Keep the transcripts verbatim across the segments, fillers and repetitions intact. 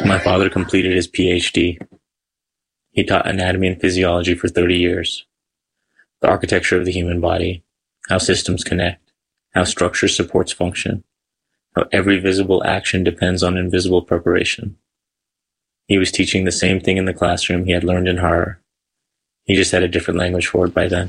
My father completed his P H D. He taught anatomy and physiology for thirty years. The architecture of the human body, how systems connect, how structure supports function, how every visible action depends on invisible preparation. He was teaching the same thing in the classroom he had learned in horror. He just had a different language for it by then.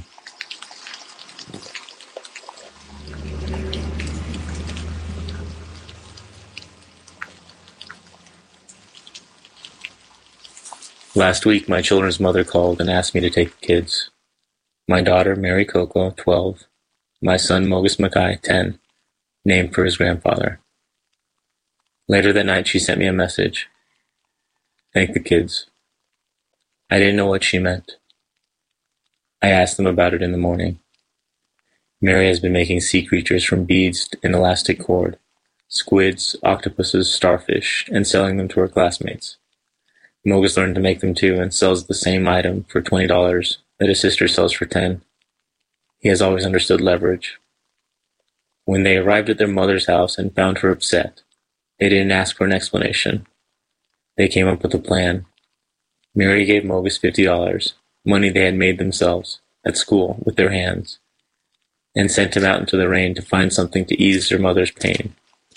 Last week, my children's mother called and asked me to take the kids. My daughter, Mary Coco, twelve. My son, Mogus Mackay, ten. Named for his grandfather. Later that night, she sent me a message. Thank the kids. I didn't know what she meant. I asked them about it in the morning. Mary has been making sea creatures from beads and elastic cord, squids, octopuses, starfish, and selling them to her classmates. Mogus learned to make them too and sells the same item for twenty dollars that his sister sells for ten dollars. He has always understood leverage. When they arrived at their mother's house and found her upset, they didn't ask for an explanation. They came up with a plan. Mary gave Mogus fifty dollars, money they had made themselves, at school, with their hands, and sent him out into the rain to find something to ease their mother's pain.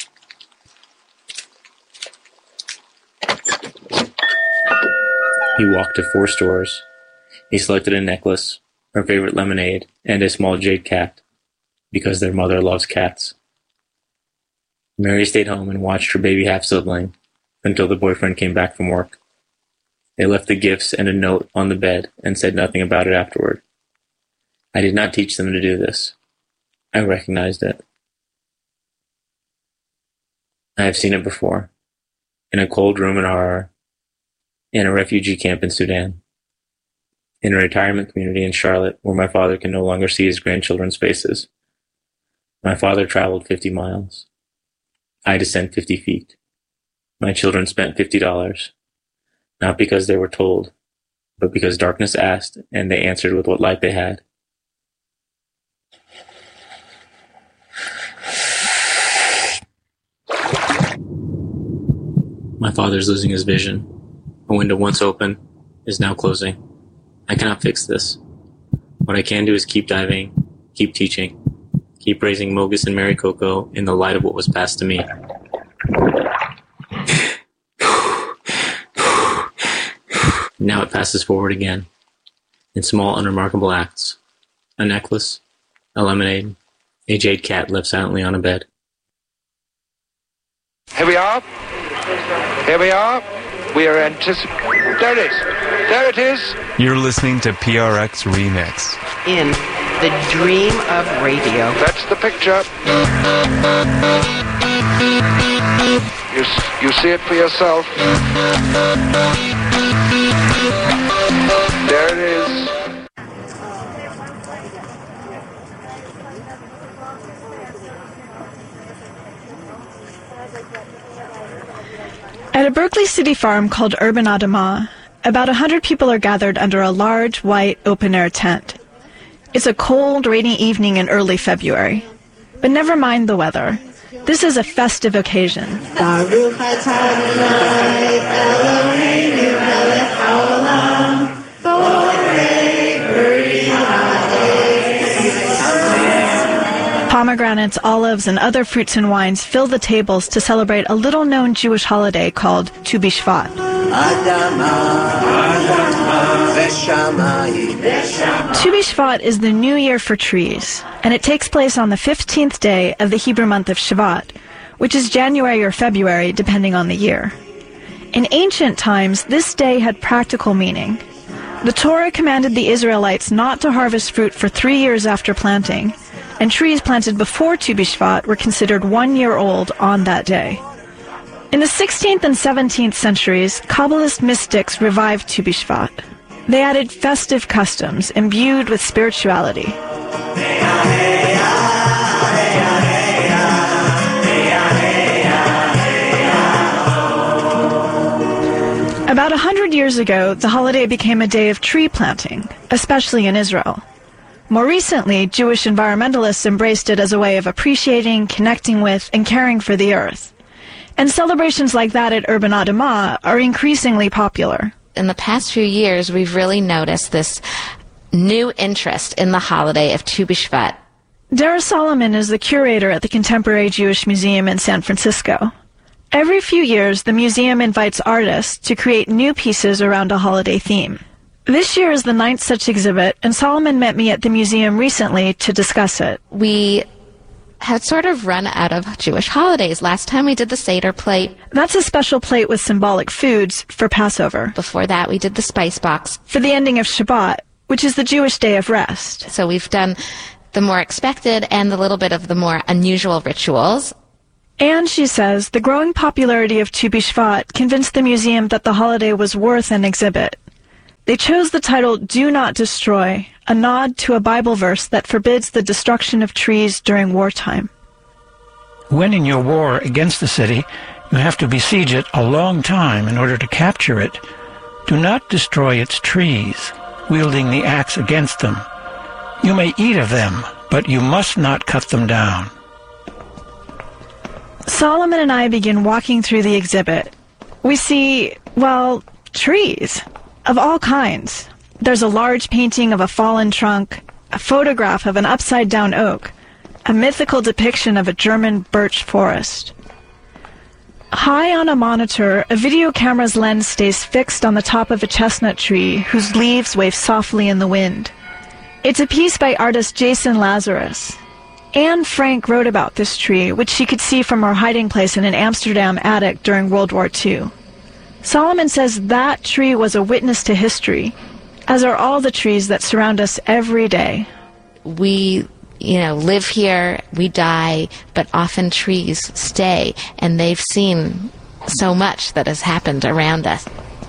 He walked to four stores. He selected a necklace, her favorite lemonade, and a small jade cat, because their mother loves cats. Mary stayed home and watched her baby half-sibling until the boyfriend came back from work. They left the gifts and a note on the bed and said nothing about it afterward. I did not teach them to do this. I recognized it. I have seen it before, in a cold room in horror, in a refugee camp in Sudan, in a retirement community in Charlotte where my father can no longer see his grandchildren's faces. My father traveled fifty miles. I descend fifty feet. My children spent fifty dollars, not because they were told, but because darkness asked and they answered with what light they had. My father's losing his vision. A window once open is now closing. I cannot fix this. What I can do is keep diving, keep teaching, keep raising Mogus and Mary Coco in the light of what was passed to me. Now it passes forward again, in small, unremarkable acts. A necklace, a lemonade, a jade cat left silently on a bed. Here we are. Here we are. We are anticipating. There it is. There it is. You're listening to P R X Remix. In the dream of radio. That's the picture. You, you see it for yourself. There it is. At a Berkeley City farm called Urban Adamah, about a hundred people are gathered under a large, white, open-air tent. It's a cold, rainy evening in early February. But never mind the weather. This is a festive occasion. Pomegranates, olives, and other fruits and wines fill the tables to celebrate a little-known Jewish holiday called Tu B'Shvat. Tu B'Shvat is the new year for trees, and it takes place on the fifteenth day of the Hebrew month of Shvat, which is January or February, depending on the year. In ancient times, this day had practical meaning. The Torah commanded the Israelites not to harvest fruit for three years after planting, and trees planted before Tu B'Shvat were considered one year old on that day. In the sixteenth and seventeenth centuries, Kabbalist mystics revived Tu B'Shvat. They added festive customs imbued with spirituality. About a hundred years ago, the holiday became a day of tree planting, especially in Israel. More recently, Jewish environmentalists embraced it as a way of appreciating, connecting with, and caring for the earth. And celebrations like that at Urban Adamah are increasingly popular. In the past few years, we've really noticed this new interest in the holiday of Tu B'Shvat. Dara Solomon is the curator at the Contemporary Jewish Museum in San Francisco. Every few years, the museum invites artists to create new pieces around a holiday theme. This year is the ninth such exhibit, and Solomon met me at the museum recently to discuss it. We had sort of run out of Jewish holidays. Last time we did the Seder plate. That's a special plate with symbolic foods for Passover. Before that, we did the spice box. For the ending of Shabbat, which is the Jewish day of rest. So we've done the more expected and a little bit of the more unusual rituals. And, she says, the growing popularity of Tu B'Shvat convinced the museum that the holiday was worth an exhibit. They chose the title Do Not Destroy, a nod to a Bible verse that forbids the destruction of trees during wartime. When in your war against the city, you have to besiege it a long time in order to capture it. Do not destroy its trees, wielding the axe against them. You may eat of them, but you must not cut them down. Solomon and I begin walking through the exhibit. We see, well, trees of all kinds. There's a large painting of a fallen trunk, a photograph of an upside-down oak, a mythical depiction of a German birch forest. High on a monitor, a video camera's lens stays fixed on the top of a chestnut tree whose leaves wave softly in the wind. It's a piece by artist Jason Lazarus. Anne Frank wrote about this tree, which she could see from her hiding place in an Amsterdam attic during World War Two. Solomon says that tree was a witness to history, as are all the trees that surround us every day. We, you know, live here, we die, but often trees stay, and they've seen so much that has happened around us.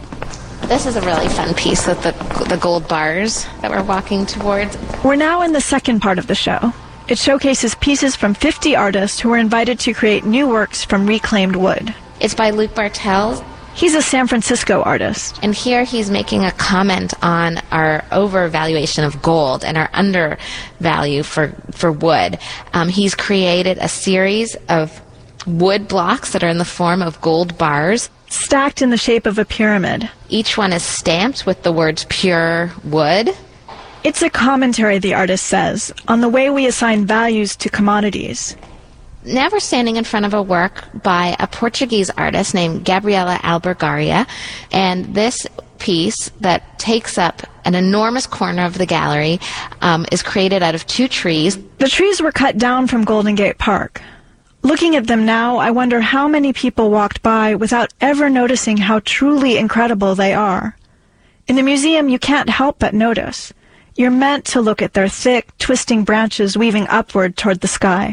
This is a really fun piece with the, the gold bars that we're walking towards. We're now in the second part of the show. It showcases pieces from fifty artists who were invited to create new works from reclaimed wood. It's by Luc Bartel. He's a San Francisco artist. And here he's making a comment on our overvaluation of gold and our undervalue for, for wood. Um, he's created a series of wood blocks that are in the form of gold bars, stacked in the shape of a pyramid. Each one is stamped with the words pure wood. It's a commentary, the artist says, on the way we assign values to commodities. Now we're standing in front of a work by a Portuguese artist named Gabriela Albergaria, and this piece that takes up an enormous corner of the gallery um, is created out of two trees. The trees were cut down from Golden Gate Park. Looking at them now, I wonder how many people walked by without ever noticing how truly incredible they are. In the museum, you can't help but notice. You're meant to look at their thick, twisting branches weaving upward toward the sky.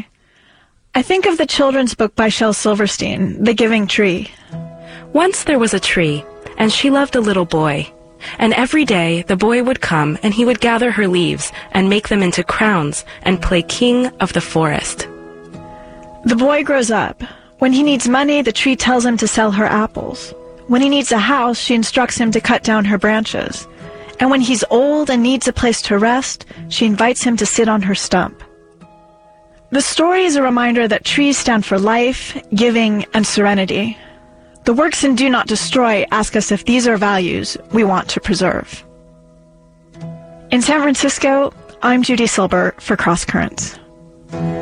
I think of the children's book by Shel Silverstein, The Giving Tree. Once there was a tree, and she loved a little boy. And every day the boy would come, and he would gather her leaves and make them into crowns and play king of the forest. The boy grows up. When he needs money, the tree tells him to sell her apples. When he needs a house, she instructs him to cut down her branches. And when he's old and needs a place to rest, she invites him to sit on her stump. The story is a reminder that trees stand for life, giving, and serenity. The works in Do Not Destroy ask us if these are values we want to preserve. In San Francisco, I'm Judy Silber for Cross Currents.